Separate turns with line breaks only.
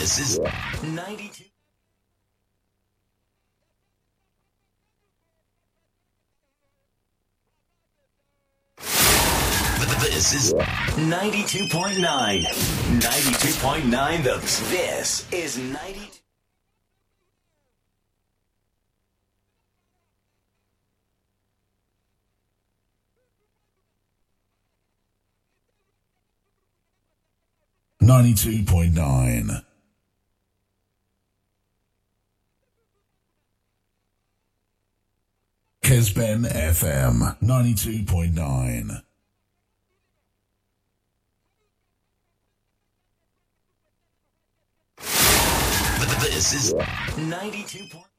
This is 92. This is 92.9. 92.9 This is 92.
.9 Kesben FM 92.9.
This is 92.